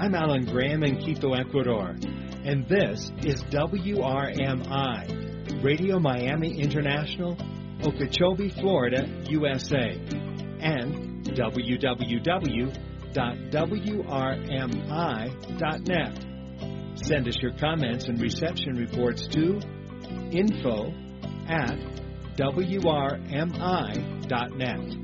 I'm Alan Graham in Quito, Ecuador, and this is WRMI, Radio Miami International, Okeechobee, Florida, USA, and www.wrmi.net. Send us your comments and reception reports to info@wrmi.net.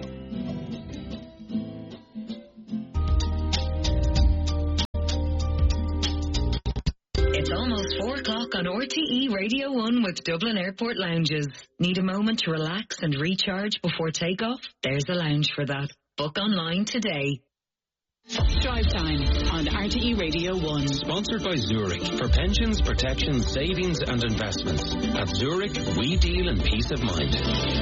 It's almost 4 o'clock on RTE Radio 1 with Dublin Airport Lounges. Need a moment to relax and recharge before takeoff? There's a lounge for that. Book online today. Drive Time on RTE Radio 1. Sponsored by Zurich. For pensions, protection, savings and investments. At Zurich, we deal in peace of mind.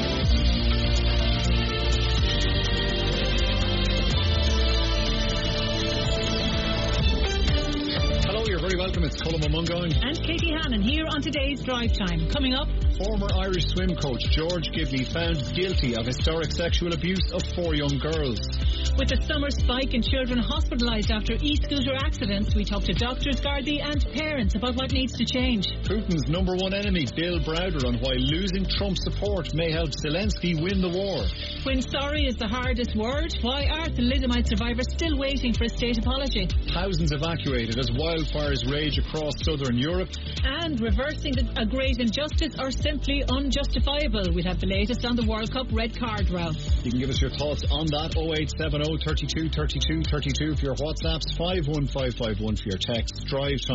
You're very welcome. It's Colin Mungang and Katie Hannon here on today's Drive Time. Coming up, former Irish swim coach George Gidley found guilty of historic sexual abuse of 4 young girls. With the summer spike in children hospitalised after e-scooter accidents, we talk to doctors, Gardaí and parents about what needs to change. Putin's number one enemy, Bill Browder, on why losing Trump's support may help Zelensky win the war. When sorry is the hardest word, why are thalidomide survivors still waiting for a state apology? Thousands evacuated as wildfires rage across southern Europe. And reversing a great injustice or simply unjustifiable. We'll have the latest on the World Cup red card row. You can give us your thoughts on that. 0870 32 32 32 for your WhatsApps, 51551 for your texts,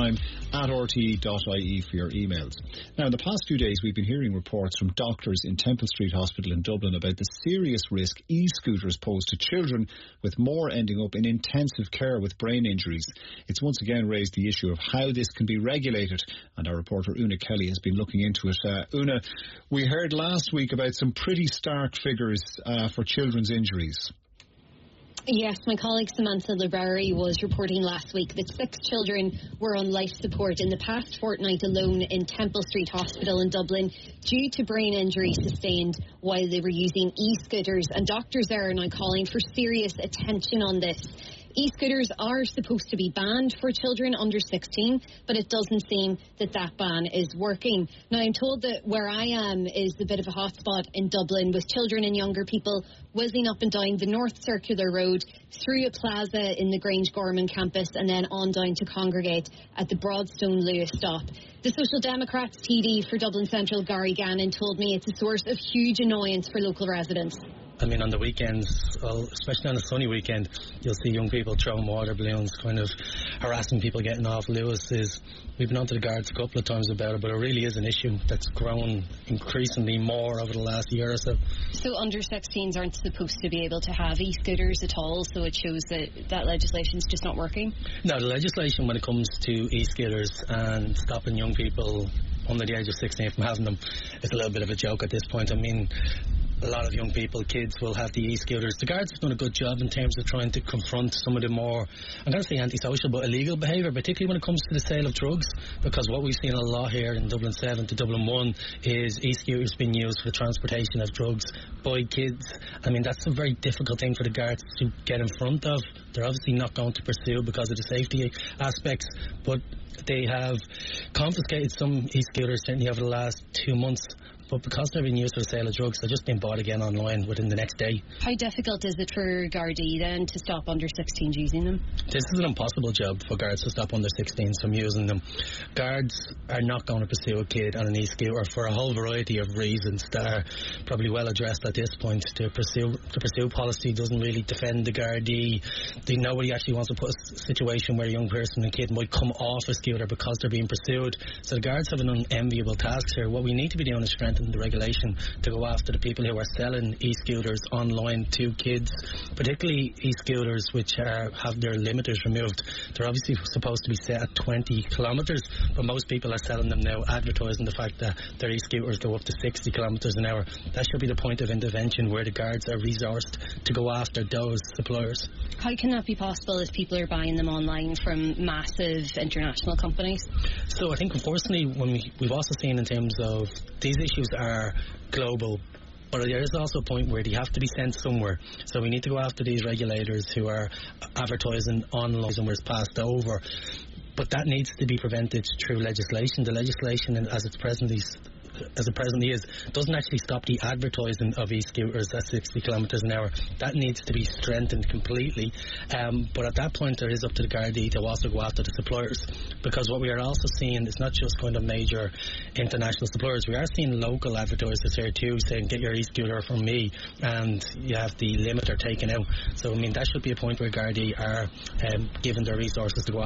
drivetime@rte.ie for your emails. Now, in the past few days, we've been hearing reports from doctors in Temple Street Hospital in Dublin about the serious risk e-scooters pose to children, with more ending up in intensive care with brain injuries. It's once again raised the issue of how this can be regulated, and our reporter Una Kelly has been looking into it. Una, we heard last week about some pretty stark figures for children's injuries. Yes, my colleague Samantha Librari was reporting last week that 6 children were on life support in the past fortnight alone in Temple Street Hospital in Dublin due to brain injury sustained while they were using e-scooters, and doctors there are now calling for serious attention on this. E-scooters are supposed to be banned for children under 16, but it doesn't seem that that ban is working. Now, I'm told that where I am is a bit of a hotspot in Dublin, with children and younger people whizzing up and down the North Circular Road, through a plaza in the Grange Gorman campus, and then on down to congregate at the Broadstone Lewis stop. The Social Democrats TD for Dublin Central, Gary Gannon, told me it's a source of huge annoyance for local residents. I mean, on the weekends, especially on a sunny weekend, you'll see young people throwing water balloons, kind of harassing people getting off. We've been on to the guards a couple of times about it, but it really is an issue that's grown increasingly more over the last year or so. So under 16s aren't supposed to be able to have e-scooters at all, so it shows that legislation's just not working? No, the legislation when it comes to e-scooters and stopping young people under the age of 16 from having them is a little bit of a joke at this point. I mean, a lot of young people, kids, will have the e-scooters. The guards have done a good job in terms of trying to confront some of the more, I'm going to say antisocial, but illegal behaviour, particularly when it comes to the sale of drugs, because what we've seen a lot here in Dublin 7 to Dublin 1 is e-scooters being used for the transportation of drugs by kids. I mean, that's a very difficult thing for the guards to get in front of. They're obviously not going to pursue because of the safety aspects, but they have confiscated some e-scooters certainly over the last 2 months. But because they're being used for the sale of drugs, they're just being bought again online within the next day. How difficult is it for Gardaí then to stop under 16s using them? This is an impossible job for guards to stop under 16s from using them. Guards are not going to pursue a kid on an e-scooter for a whole variety of reasons that are probably well addressed at this point. The pursue policy doesn't really defend the Gardaí. Nobody actually wants to put a situation where a young person, a kid, might come off a scooter because they're being pursued. So the guards have an unenviable task here. What we need to be doing is strengthening the regulation to go after the people who are selling e-scooters online to kids, particularly e-scooters which have their limiters removed. They're obviously supposed to be set at 20 kilometres, but most people are selling them now, advertising the fact that their e-scooters go up to 60 kilometres an hour. That should be the point of intervention, where the guards are resourced to go after those suppliers. How can that be possible if people are buying them online from massive international companies? So I think, unfortunately, we've also seen in terms of these issues are global But there is also a point where they have to be sent somewhere. So we need to go after these regulators who are advertising online and where it's passed over. But that needs to be prevented through legislation. The legislation, as it presently is, doesn't actually stop the advertising of e-scooters at 60 kilometres an hour. That needs to be strengthened completely. But at that point, there is up to the Gardaí to also go after the suppliers, because what we are also seeing is not just kind of major international suppliers. We are seeing local advertisers here too, saying, get your e-scooter from me, and you have the limiter taken out. So, I mean, that should be a point where Gardaí are given their resources to go after